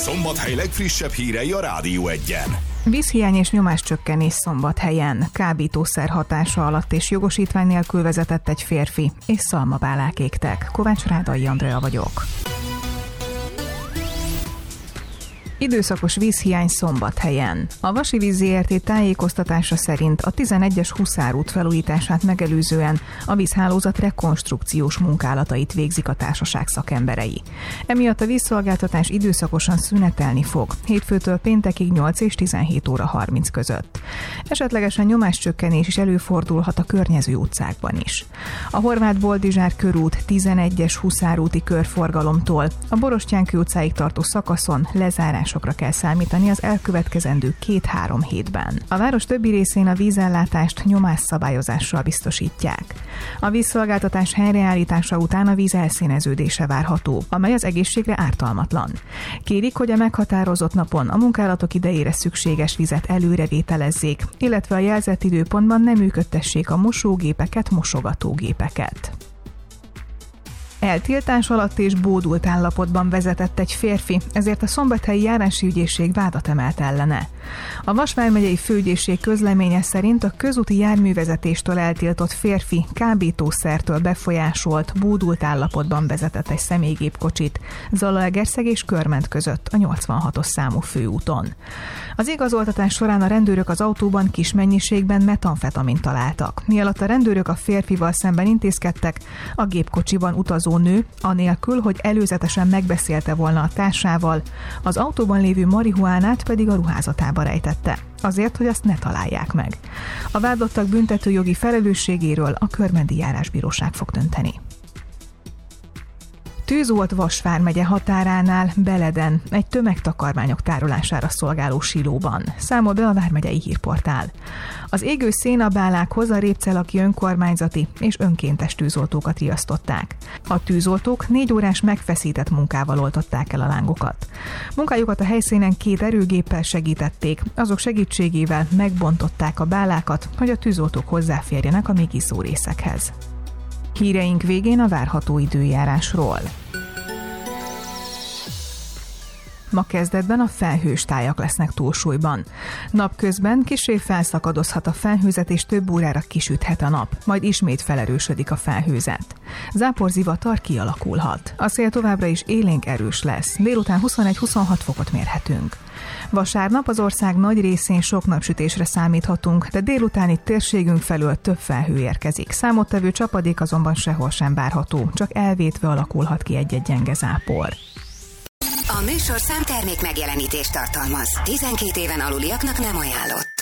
Szombathely legfrissebb hírei a Rádió 1-en. Vízhiány és nyomáscsökkenés Szombathelyen. Kábítószer hatása alatt és jogosítvány nélkül vezetett egy férfi, és szalmabálák égtek. Kovács Rádai Andrea vagyok. Időszakos vízhiány Szombathelyen. A Vasivíz Zrt. Tájékoztatása szerint a 11-es Huszárút felújítását megelőzően a vízhálózat rekonstrukciós munkálatait végzik a társaság szakemberei. Emiatt a vízszolgáltatás időszakosan szünetelni fog, hétfőtől péntekig 8 és 17 óra 30 között. Esetlegesen nyomáscsökkenés is előfordulhat a környező utcákban is. A Horváth Boldizsár körút 11-es Huszárúti körforgalomtól a Borostyánkő utcáig tartó szakaszon lezárásokra kell számítani az elkövetkezendő 2-3 hétben. A város többi részén a vízellátást nyomásszabályozással biztosítják. A vízszolgáltatás helyreállítása után a víz elszíneződése várható, amely az egészségre ártalmatlan. Kérik, hogy a meghatározott napon a munkálatok idejére szükséges vizet előrevételezzék, illetve a jelzett időpontban nem működtessék a mosógépeket, mosogatógépeket. Eltiltás alatt és bódult állapotban vezetett egy férfi, ezért a Szombathelyi Járási Ügyészség vádat emelt ellene. A Vas vármegyei főügyészség közleménye szerint a közúti járművezetéstől eltiltott férfi kábítószertől befolyásolt, bódult állapotban vezetett egy személygépkocsit Zalaegerszeg és Körment között a 86-os számú főúton. Az igazoltatás során a rendőrök az autóban kis mennyiségben metamfetamint találtak. Mialatt a rendőrök a férfival szemben intézkedtek, a gépkocsiban utazó nő, anélkül, hogy előzetesen megbeszélte volna a társával, az autóban lévő marihuánát pedig a ruházatába rejtette, azért, hogy azt ne találják meg. A vádlottak büntetőjogi felelősségéről a Körmendi Járásbíróság fog dönteni. Tűz volt Vas vármegye határánál, Beleden, egy tömegtakarmányok tárolására szolgáló silóban, számol be a Vármegyei Hírportál. Az égő szénabálákhoz a Répcelaki önkormányzati és önkéntes tűzoltókat riasztották. A tűzoltók 4 órás megfeszített munkával oltották el a lángokat. Munkájukat a helyszínen 2 erőgéppel segítették, azok segítségével megbontották a bálákat, hogy a tűzoltók hozzáférjenek a még izzó részekhez. Híreink végén a várható időjárásról. Ma kezdetben a felhős tájak lesznek túlsúlyban. Napközben kissé felszakadozhat a felhőzet és több órára kisüthet a nap, majd ismét felerősödik a felhőzet. Záporzivatar kialakulhat. A szél továbbra is élénk erős lesz, délután 21-26 fokot mérhetünk. Vasárnap az ország nagy részén sok napsütésre számíthatunk, de délutáni térségünk felől több felhő érkezik. Számottevő csapadék azonban sehol sem várható, csak elvétve alakulhat ki egy-egy gyenge zápor. A műsorszám termék megjelenítést tartalmaz. 12 éven aluliaknak nem ajánlott.